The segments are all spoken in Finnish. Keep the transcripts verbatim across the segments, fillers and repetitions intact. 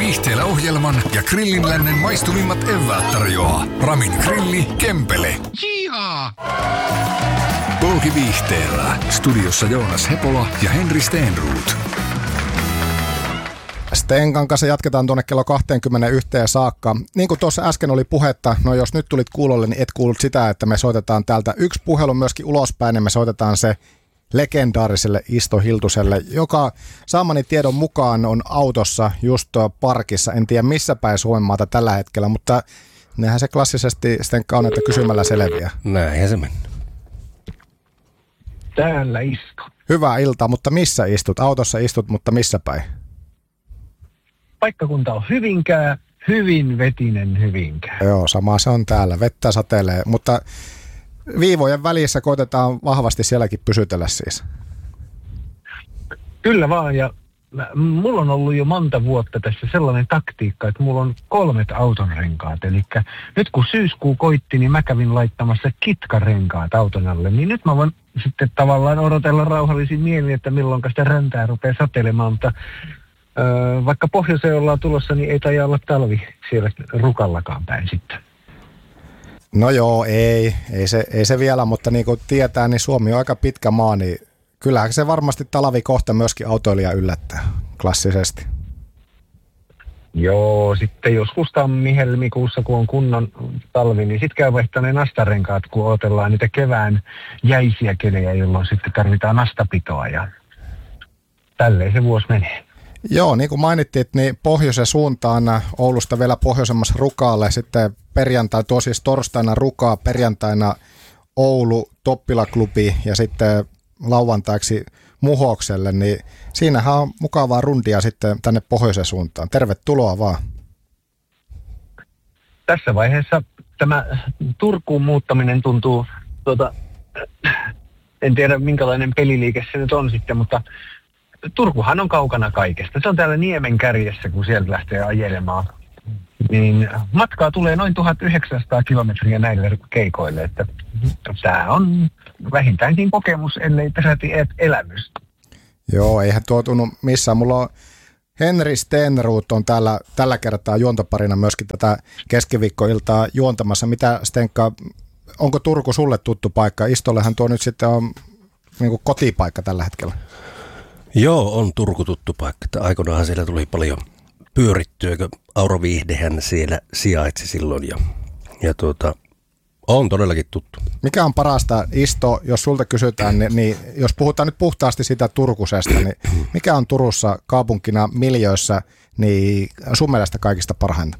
Viihteellä ohjelman ja Grillinlännen maistuvimmat eväät tarjoaa Ramin Grilli Kempele. Jihaa! Pooki Viihteellä. Studiossa Joonas Hepola ja Henri Steenruut. Stenkan kanssa jatketaan tuonne kello kaksikymmentäyksi saakka. Niin kuin tuossa äsken oli puhetta, no jos nyt tulit kuulolle, niin et kuullut sitä, että me soitetaan täältä yksi puhelu myöskin ulospäin, ja me soitetaan se legendaariselle Isto Hiltuselle, joka saamani tiedon mukaan on autossa just parkissa. En tiedä missä päin Suomen maata tällä hetkellä, mutta nehän se klassisesti Stenka on, että kysymällä selviää. Näinhän se mennä. Täällä istun. Hyvää iltaa, mutta missä istut? Autossa istut, mutta missä päin? Paikkakunta on Hyvinkää, hyvin vetinen Hyvinkää. Joo, sama se on täällä. Vettä satelee, mutta viivojen välissä koitetaan vahvasti sielläkin pysytellä siis. Kyllä vaan, ja mä, mulla on ollut jo monta vuotta tässä sellainen taktiikka, että mulla on kolmet autonrenkaat. Eli nyt kun syyskuu koitti, niin mä kävin laittamassa kitkarenkaat auton alle. Niin nyt mä voin sitten tavallaan odotella rauhallisin mielin, että milloin sitä räntää rupeaa satelemaan, mutta Öö, vaikka pohjoiseen ollaan tulossa, niin ei taida olla talvi siellä Rukallakaan päin sitten. No joo, ei, ei se, ei se vielä, mutta niin kuin tietää, niin Suomi on aika pitkä maa, niin kyllähän se varmasti talvi kohta myöskin autoilija yllättää klassisesti. Joo, sitten joskus tammi-helmikuussa, kun on kunnon talvi, niin sitten käy vaihtaneen nastarenkaat, kun odotellaan niitä kevään jäisiä kelejä, jolloin sitten tarvitaan nastapitoa, ja tälleen se vuosi menee. Joo, niin kuin mainittiin, niin pohjoisen suuntaan Oulusta vielä pohjoisemmassa Rukaalle, sitten perjantai, tuo siis torstaina Rukaa, perjantaina Oulu, Toppila-klubi ja sitten lauantaiksi Muhokselle, niin siinähän on mukavaa rundia sitten tänne pohjoisen suuntaan. Tervetuloa vaan. Tässä vaiheessa tämä Turkuun muuttaminen tuntuu, tuota, en tiedä minkälainen peliliike se nyt on sitten, mutta Turkuhan on kaukana kaikesta. Se on täällä Niemen kärjessä, kun sieltä lähtee ajelemaan. Niin matkaa tulee noin tuhatyhdeksänsataa kilometriä näille keikoille. Että tämä on vähintäänkin kokemus, ellei peräti elämys. Joo, eihän tuo tunnu missään. Mulla on Henri Steenruut on täällä, tällä kertaa juontoparina myöskin tätä keskiviikkoiltaa juontamassa. Mitä Stenka, onko Turku sulle tuttu paikka? Istollehan tuo nyt sitten on niin kuin kotipaikka tällä hetkellä. Joo, on Turku tuttu paikka. Aikoinaan siellä tuli paljon pyörittyä, kun Auroviihdehän siellä sijaitsi silloin. Ja, ja tuota, on todellakin tuttu. Mikä on parasta, Isto, jos sulta kysytään, niin, niin jos puhutaan nyt puhtaasti sitä Turkusesta, niin mikä on Turussa kaupunkina miljöissä niin sun mielestä kaikista parhainta?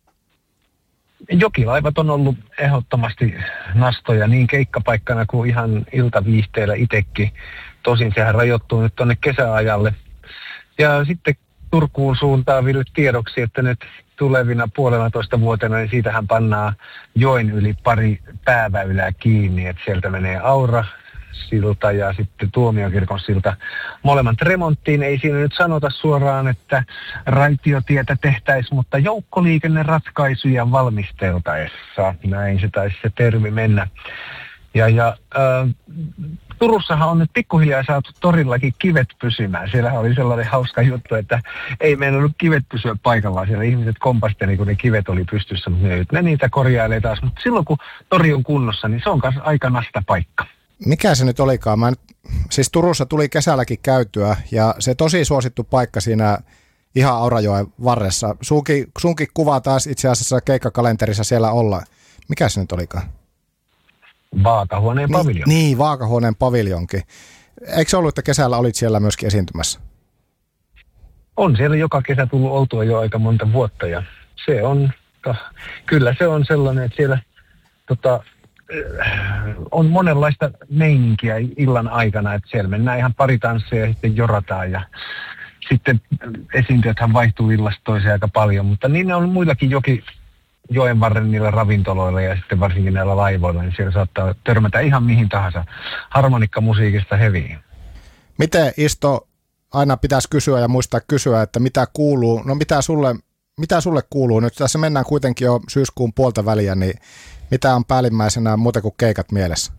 Jokilaivat on ollut ehdottomasti nastoja niin keikkapaikkana kuin ihan iltaviihteellä itsekin. Tosin sehän rajoittuu nyt tuonne kesäajalle. Ja sitten Turkuun suuntaaville tiedoksi, että nyt tulevina puolenatoista vuotena, niin siitähän pannaan joen yli pari pääväylää kiinni. Että sieltä menee Aura-silta ja sitten Tuomiokirkon silta molemmat remonttiin. Ei siinä nyt sanota suoraan, että raitiotietä tehtäisiin, mutta joukkoliikenneratkaisuja valmisteltaessa. Näin se taisi se termi mennä. Ja, ja äh, Turussahan on nyt pikkuhiljaa saatu torillakin kivet pysymään. Siellähän oli sellainen hauska juttu, että ei meinannut kivet pysyä paikallaan. Siellä ihmiset kompasteli, kun ne kivet oli pystyssä, mutta nyt ne niitä korjailee taas. Mutta silloin kun tori on kunnossa, niin se on myös aika nasta paikka. Mikä se nyt olikaan? Mä nyt, siis Turussa tuli kesälläkin käytyä ja se tosi suosittu paikka siinä ihan Aurajoen varressa. Sunkin, sunkin kuva taas itse asiassa keikkakalenterissa siellä olla. Mikä se nyt olikaan? Vaakahuoneen paviljon. Niin, niin, Vaakahuoneen paviljonkin. Eikö se ollut, että kesällä olit siellä myöskin esiintymässä? On siellä joka kesä tullut oltua jo aika monta vuotta ja se on, to, kyllä se on sellainen, että siellä tota, on monenlaista meininkiä illan aikana, että siellä mennään ihan pari tansseja ja sitten jorataan ja sitten esiintyjäthän vaihtuu illasta toiseen aika paljon, mutta niin on muillakin jokin joen varren niillä ravintoloilla ja sitten varsinkin näillä laivoilla, niin siellä saattaa törmätä ihan mihin tahansa harmonikkamusiikista heviin. Miten, Isto, aina pitäisi kysyä ja muistaa kysyä, että mitä kuuluu, no mitä sulle, mitä sulle kuuluu? Nyt tässä mennään kuitenkin jo syyskuun puolta väliä, niin mitä on päällimmäisenä muuta kuin keikat mielessä?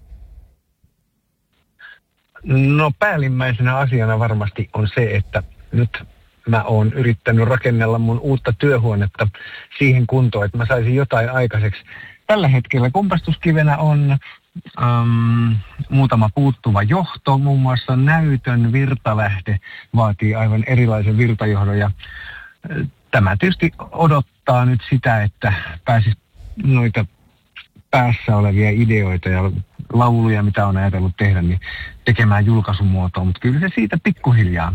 No päällimmäisenä asiana varmasti on se, että nyt mä oon yrittänyt rakennella mun uutta työhuonetta siihen kuntoon, että mä saisin jotain aikaiseksi. Tällä hetkellä kompastuskivenä on um, muutama puuttuva johto, muun muassa näytön virtalähde vaatii aivan erilaisen virtajohdon ja tämä tietysti odottaa nyt sitä, että pääsis noita päässä olevia ideoita ja lauluja, mitä on ajatellut tehdä, niin tekemään julkaisumuotoa, mutta kyllä se siitä pikkuhiljaa.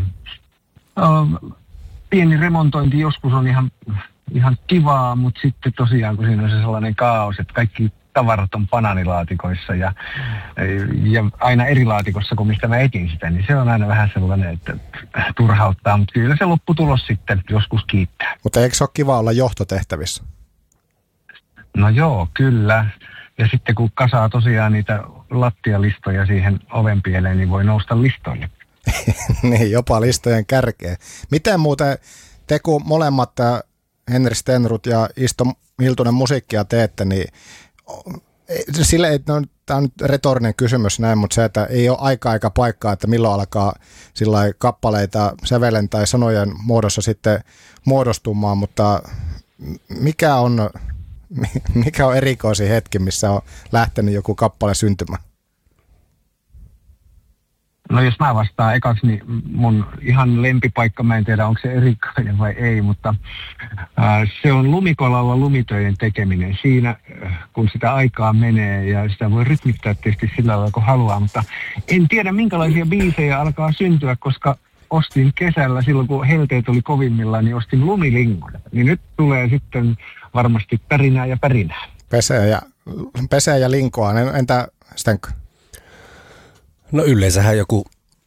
Pieni remontointi joskus on ihan, ihan kivaa, mutta sitten tosiaan, kun siinä on se sellainen kaos, että kaikki tavarat on banaanilaatikoissa ja, ja aina eri laatikossa kuin mistä mä etin sitä, niin se on aina vähän sellainen, että turhauttaa, mutta kyllä se lopputulos sitten joskus kiittää. Mutta eikö se ole kiva olla johtotehtävissä? No joo, kyllä. Ja sitten kun kasaa tosiaan niitä lattialistoja siihen ovenpieleen, niin voi nousta listoille. Niin, jopa listojen kärkeen. Miten muuten te, kun molemmat Henri Stenrud ja Isto Hiltunen musiikkia teette, niin sille ei, no, tämä on nyt retorinen kysymys näin, mutta se, että ei ole aika aika paikkaa, että milloin alkaa sillai kappaleita sävelen tai sanojen muodossa sitten muodostumaan, mutta mikä on, mikä on erikoisin hetki, missä on lähtenyt joku kappale syntymään? No jos mä vastaan ekaksi, niin mun ihan lempipaikka, mä en tiedä onko se erikoinen vai ei, mutta äh, se on lumikolalla lumitöiden tekeminen. Siinä äh, kun sitä aikaa menee ja sitä voi rytmittää tietysti sillä lailla kun haluaa, mutta en tiedä minkälaisia biisejä alkaa syntyä, koska ostin kesällä silloin kun helteet oli kovimmillaan, niin ostin lumilingon. Niin nyt tulee sitten varmasti pärinää ja pärinää. Pesee ja, pesee ja linkoa, entä Stenko? No yleensähän joku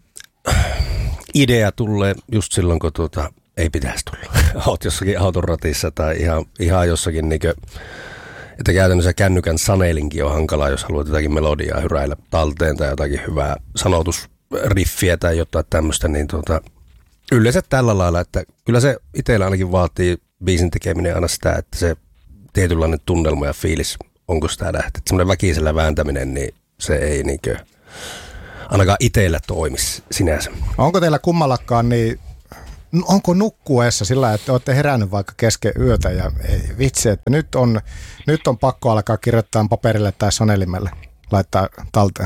idea tulee just silloin, kun tuota, ei pitäisi tulla. Oot jossakin autoratissa tai ihan, ihan jossakin, niin kuin, että käytännössä kännykän sanelinkin on hankalaa, jos haluat jotakin melodiaa hyräillä talteen tai jotakin hyvää sanotusriffiä tai jotain tämmöistä, niin tuota, yleensä tällä lailla, että kyllä se itsellä ainakin vaatii biisin tekeminen aina sitä, että se tietynlainen tunnelma ja fiilis, onko sitä lähtee. Että semmoinen väkisellä vääntäminen, niin se ei niinkö ainakaan itsellä toimisi sinänsä. Onko teillä kummallakaan, niin onko nukkuessa sillä, että olette herännyt vaikka kesken yötä ja ei, vitsi, että nyt on, nyt on pakko alkaa kirjoittaa paperille tai sanelimelle, laittaa talteen?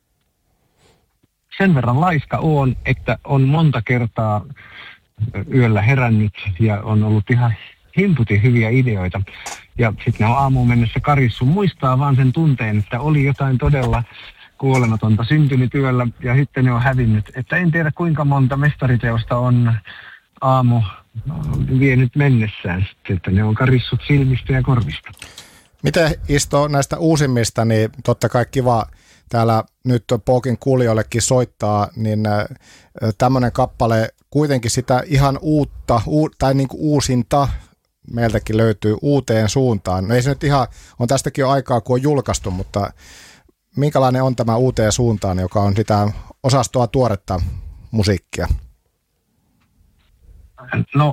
Sen verran laiska on, että on monta kertaa yöllä herännyt ja on ollut ihan himputin hyviä ideoita. Ja sitten ne on aamuun mennessä karissu. Muistaa vaan sen tunteen, että oli jotain todella kuolematonta syntynyt yöllä ja sitten ne on hävinnyt. Että en tiedä kuinka monta mestariteosta on aamu vienyt mennessään sitten, että ne on karissut silmistä ja korvista. Miten Isto näistä uusimmista, niin totta kai kiva täällä nyt Pokin kuulijoillekin soittaa, niin tämmöinen kappale kuitenkin sitä ihan uutta uu, tai niin kuin uusinta meiltäkin löytyy uuteen suuntaan. No ei se nyt ihan, on tästäkin jo aikaa kun on julkaistu, mutta minkälainen on tämä uuteen suuntaan, joka on sitä osastoa tuoretta musiikkia? No,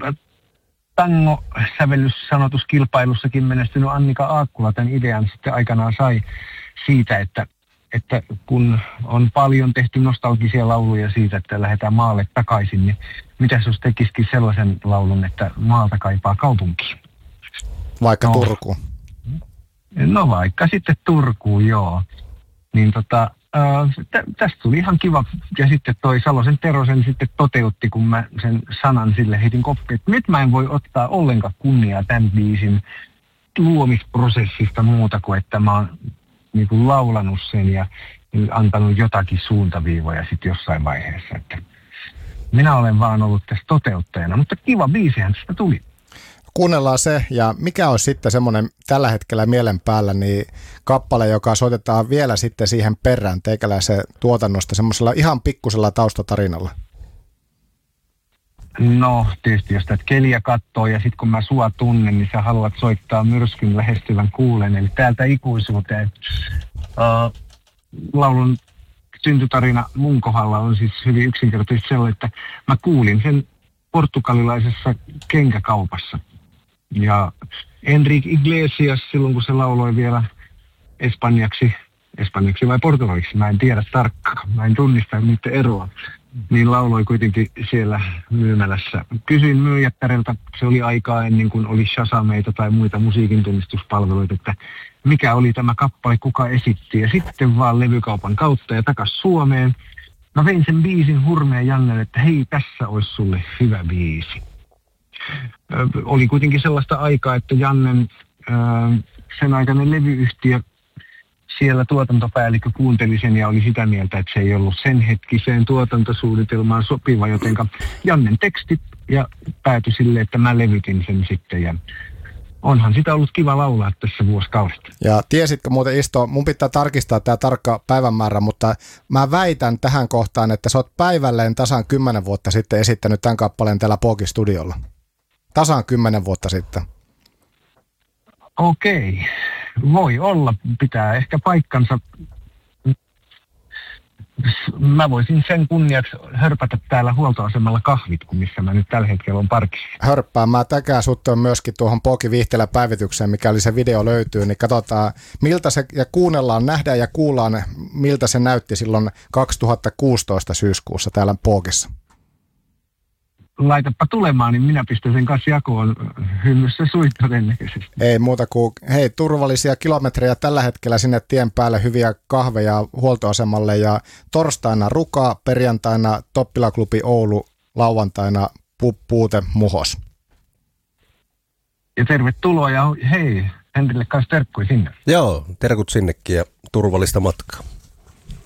tango-sävellyssanotuskilpailussakin menestynyt Annika Aakkula tämän idean sitten aikanaan sai siitä, että, että kun on paljon tehty nostalgisia lauluja siitä, että lähdetään maalle takaisin, niin mitä jos tekisikin sellaisen laulun, että maalta kaipaa kaupunkiin? Vaikka no, Turkuun. No vaikka sitten Turkuun, joo. Niin tota, äh, tä, tästä tuli ihan kiva. Ja sitten toi Salosen Tero sen sitten toteutti, kun mä sen sanan sille heitin koppiin. Nyt mä en voi ottaa ollenkaan kunniaa tämän biisin luomisprosessista muuta kuin, että mä oon niin kuin laulanut sen ja antanut jotakin suuntaviivoja sitten jossain vaiheessa. Että minä olen vaan ollut tässä toteuttajana, mutta kiva biisihän tästä tuli. Kuunnellaan se, ja mikä on sitten semmoinen tällä hetkellä mielen päällä niin kappale, joka soitetaan vielä sitten siihen perään teikäläisen tuotannosta semmoisella ihan pikkusella taustatarinalla? No tietysti, jos tätä keliä katsoo ja sitten kun mä sua tunnen, niin sä haluat soittaa myrskyn lähestyvän kuulen. Eli täältä ikuisuuteen. Uh, laulun syntytarina mun kohdalla on siis hyvin yksinkertaisesti sellainen, että mä kuulin sen portugalilaisessa kenkäkaupassa. Ja Enrique Iglesias silloin, kun se lauloi vielä espanjaksi, espanjaksi vai portugaliksi, mä en tiedä tarkkaan, mä en tunnista niiden eroa. niin lauloi kuitenkin siellä myymälässä. Kysyin myyjättäriltä, se oli aikaa ennen kuin oli Shazameita tai muita musiikin tunnistuspalveluita, että mikä oli tämä kappale, kuka esitti. Ja sitten vaan levykaupan kautta ja takas Suomeen. Mä vein sen biisin Hurmeen Jannelle, että hei, tässä olisi sulle hyvä biisi. Ö, oli kuitenkin sellaista aikaa, että Jannen ö, sen aikainen levyyhtiö, siellä tuotantopäällikkö kuunteli sen ja oli sitä mieltä, että se ei ollut sen hetkiseen tuotantosuunnitelmaan sopiva, jotenka Jannen tekstit ja päätyi sille, että mä levytin sen sitten ja onhan sitä ollut kiva laulaa tässä vuosikaudet. Ja tiesitkö muuten Isto, mun pitää tarkistaa tämä tarkka päivämäärä, mutta mä väitän tähän kohtaan, että sä oot päivälleen tasan kymmenen vuotta sitten esittänyt tämän kappaleen täällä Pooki-studiolla. Tasan kymmenen vuotta sitten. Okei, voi olla, pitää ehkä paikkansa. Mä voisin sen kunniaksi hörpätä täällä huoltoasemalla kahvit, kun missä mä nyt tällä hetkellä on parkissa. Hörppää, mä täkään sut on myöskin tuohon Pooki Viihteellä päivitykseen, mikäli se video löytyy, niin katsotaan miltä se, ja kuunnellaan, nähdään ja kuullaan, miltä se näytti silloin kaksituhattakuusitoista syyskuussa täällä Pookissa. Laitapa tulemaan, niin minä pistän sen kanssa jakoon, hymyssä sui todennäköisesti. Ei muuta kuin, hei, turvallisia kilometrejä tällä hetkellä sinne tien päälle, hyviä kahveja huoltoasemalle ja torstaina Ruka, perjantaina Toppilaklubi Oulu, lauantaina pu- Puute Muhos. Ja tervetuloa ja hei, Henrille kanssa terkkui sinne. Joo, terkut sinnekin ja turvallista matkaa.